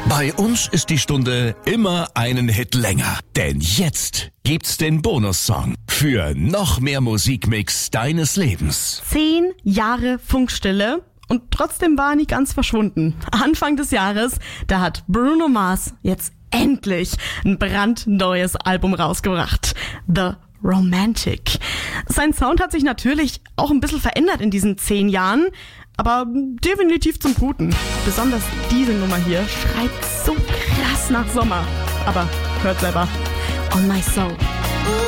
Bei uns ist die Stunde immer einen Hit länger. Denn jetzt gibt's den Bonussong für noch mehr Musikmix deines Lebens. 10 Jahre Funkstille und trotzdem war er nie ganz verschwunden. Anfang des Jahres, da hat Bruno Mars jetzt endlich ein brandneues Album rausgebracht. The Romantic. Sein Sound hat sich natürlich auch ein bisschen verändert in diesen 10 Jahren, aber definitiv zum Guten. Besonders diese Nummer hier schreit so krass nach Sommer. Aber hört selber. On My Soul.